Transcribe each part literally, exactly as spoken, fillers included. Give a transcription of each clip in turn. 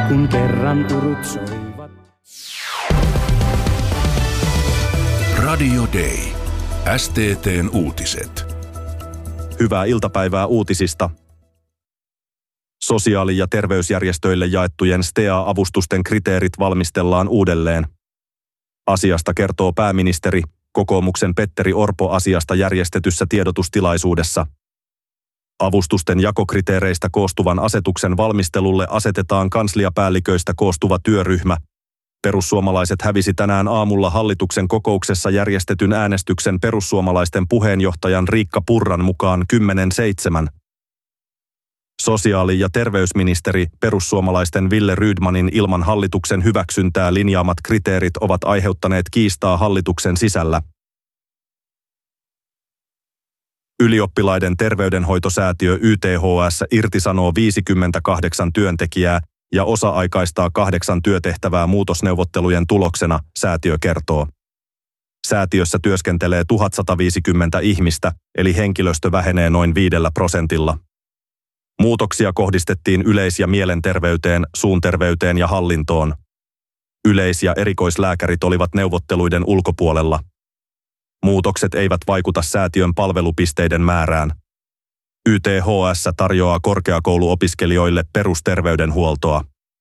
kun kerran urut soivat. Radio Day. S T T:n uutiset. Hyvää iltapäivää uutisista. Sosiaali- ja terveysjärjestöille jaettujen S T A-avustusten kriteerit valmistellaan uudelleen. Asiasta kertoo pääministeri, kokoomuksen Petteri Orpo asiasta järjestetyssä tiedotustilaisuudessa. Avustusten jakokriteereistä koostuvan asetuksen valmistelulle asetetaan kansliapäälliköistä koostuva työryhmä. Perussuomalaiset hävisi tänään aamulla hallituksen kokouksessa järjestetyn äänestyksen perussuomalaisten puheenjohtajan Riikka Purran mukaan kymmenen seitsemän. Sosiaali- ja terveysministeri perussuomalaisten Wille Rydmanin ilman hallituksen hyväksyntää linjaamat kriteerit ovat aiheuttaneet kiistaa hallituksen sisällä. Ylioppilaiden terveydenhoitosäätiö Y T H S irtisanoo viisikymmentäkahdeksan työntekijää ja osa-aikaistaa kahdeksan työtehtävää muutosneuvottelujen tuloksena, säätiö kertoo. Säätiössä työskentelee tuhatsataviisikymmentä ihmistä, eli henkilöstö vähenee noin viidellä prosentilla. Muutoksia kohdistettiin yleis- ja mielenterveyteen, suunterveyteen ja hallintoon. Yleis- ja erikoislääkärit olivat neuvotteluiden ulkopuolella. Muutokset eivät vaikuta säätiön palvelupisteiden määrään. Y T H S tarjoaa korkeakouluopiskelijoille perusterveydenhuoltoa.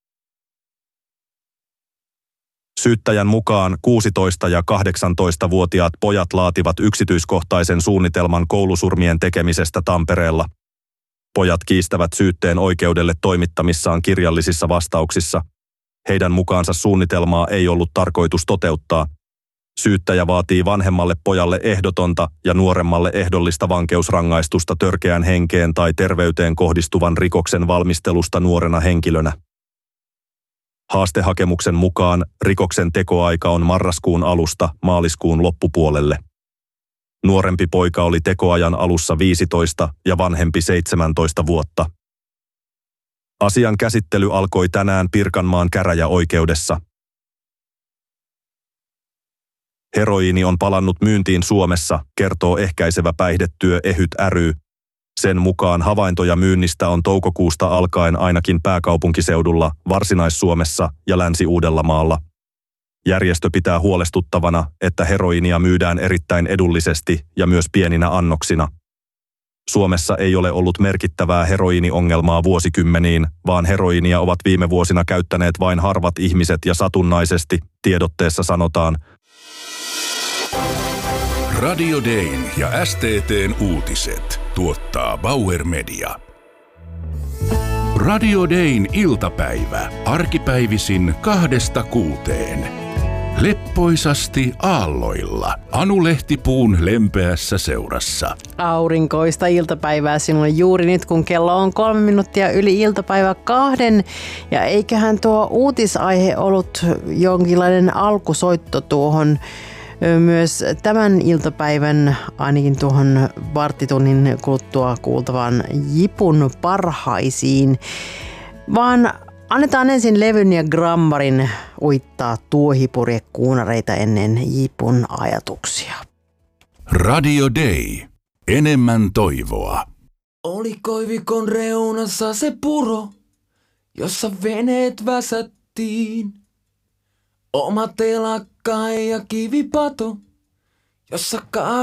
Syyttäjän mukaan kuusitoista- ja kahdeksantoistavuotiaat pojat laativat yksityiskohtaisen suunnitelman koulusurmien tekemisestä Tampereella. Pojat kiistävät syytteen oikeudelle toimittamissaan kirjallisissa vastauksissa. Heidän mukaansa suunnitelmaa ei ollut tarkoitus toteuttaa. Syyttäjä vaatii vanhemmalle pojalle ehdotonta ja nuoremmalle ehdollista vankeusrangaistusta törkeään henkeen tai terveyteen kohdistuvan rikoksen valmistelusta nuorena henkilönä. Haastehakemuksen mukaan rikoksen tekoaika on marraskuun alusta maaliskuun loppupuolelle. Nuorempi poika oli tekoajan alussa viisitoista ja vanhempi seitsemäntoista vuotta. Asian käsittely alkoi tänään Pirkanmaan käräjäoikeudessa. Heroiini on palannut myyntiin Suomessa, kertoo ehkäisevä päihdetyö Ehyt ry. Sen mukaan havaintoja myynnistä on toukokuusta alkaen ainakin pääkaupunkiseudulla, Varsinais-Suomessa ja Länsi-Uudellamaalla. Järjestö pitää huolestuttavana, että heroiinia myydään erittäin edullisesti ja myös pieninä annoksina. Suomessa ei ole ollut merkittävää heroiiniongelmaa vuosikymmeniin, vaan heroiinia ovat viime vuosina käyttäneet vain harvat ihmiset ja satunnaisesti, tiedotteessa sanotaan. Radio Dayn ja S T T:n uutiset tuottaa Bauer Media. Radio Dayn iltapäivä, arkipäivisin kahdesta kuuteen. Leppoisasti aalloilla, Anu Lehtipuun lempeässä seurassa. Aurinkoista iltapäivää sinulle juuri nyt, kun kello on kolme minuuttia yli iltapäivä kahden. Ja eiköhän tuo uutisaihe ollut jonkinlainen alkusoitto tuohon myös tämän iltapäivän, ainakin tuohon varttitunnin kuluttua kuultavaan Jipun parhaisiin. Vaan annetaan ensin levyn ja grammarin uittaa tuohipurjekuunareita ennen Jipun ajatuksia. Radio Day. Enemmän toivoa. Oli koivikon reunassa se puro, jossa veneet väsättiin. Oma telakka ja kivipato, jossa ka-